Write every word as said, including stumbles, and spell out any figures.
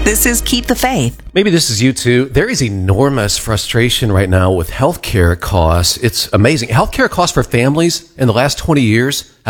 This is Keep the Faith. Maybe this is you too. There is enormous frustration right now with healthcare costs. It's amazing. Healthcare costs for families in the last twenty years